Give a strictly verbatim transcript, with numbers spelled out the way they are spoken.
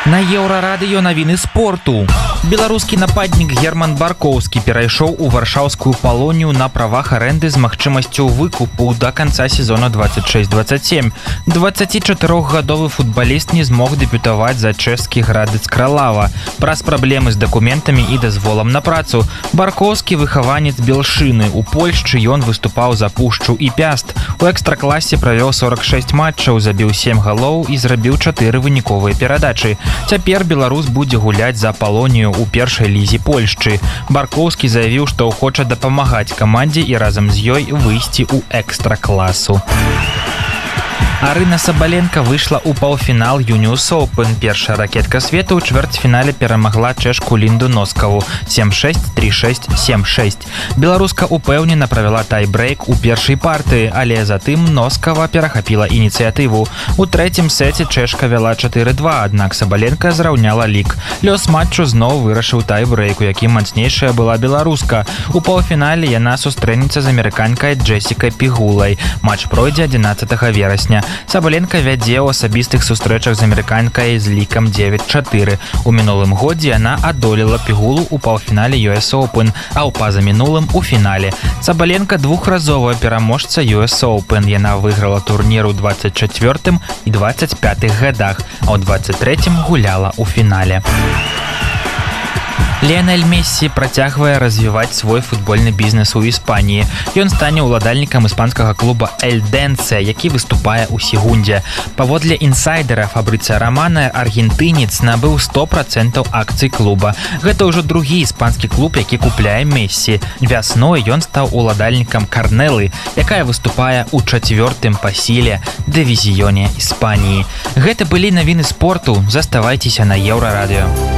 На Еўрарадыё навіны спорту. Беларускі нападнік Герман Баркоўскі перайшоў у варшаўскую палонію на правах арэнды з магчымасцю выкупу да канца сезона двадцать шесть двадцать семь. дваццацічатырохгадовы футбаліст не змог дэбютаваць за чэшскі Градэц Кралава праз праблемы з дакументамі і дазволам на працу. Баркоўскі выхаванец Белшыны. У Польшчы ён выступаў за Пушчу і Пяст. У экстракласе правёў сорок шесть матчаў, забіў сем галоў і зрабіў чатыры выніковыя перадачы. Цяпер беларус будзе гуляць за Палонію у першай лізе Польшчы. Баркоўскі заявіў, што хоча дапамагаць камандзе і разам з ёй выйсці ў экстракласу. Арына Сабаленка выйшла ў паўфінал Юніус Оўпэн. Першая ракетка свету ў чвэрцьфінале перамагла чэшку Лінду Носкаву сем шесть, три шесть, семь шесть. Беларуска упэўнена правяла тай-брэйк у першай партыі, але затым Носкава перахапіла ініцыятыву. У трэцім сеце чэшка вяла чатыры два, аднак Сабаленка зраўняла лік. Лёс матчу зноў вырашыў тай-брэйк, у якім мацнейшая была беларуска. У паўфінале яна сустрэнецца з амерыканкай Джесікай Пігулай. Матч пройдзе адзінаццатага верасня. Сабаленка вядзе ў асабістых сустрэчах з амерыканкай з лікам девять чатыры. У мінулым годзе яна адолела Пігулу ў паўфінале ю эс Оўпэн, а ў пазамінулым у фінале. Сабаленка двухразовая пераможца ю эс Оўпэн. Яна выйграла турнір у двадцать чацвёртым і двадцать пятых гадах, а ў двадцать трэцім гуляла ў фінале. Ліонель Мессі працягвае развіваць свой футбольны бізнес у Іспаніі. Ён стане ўладальнікам іспанскага клуба Эльдэнсе, які выступае ў Сегундзе. Паводле інсайдера Фабрыцыя Романа, аргентынец набыў сто процентаў акцый клуба. Гэта ўжо другі іспанскі клуб, які купляе Мессі. Вясной ён стаў уладальнікам Карнелы, якая выступае ў чацвёртым па сіле дывізіёне Іспаніі. Гэта былі навіны спорту. Заставайцеся на Еўрарадыё.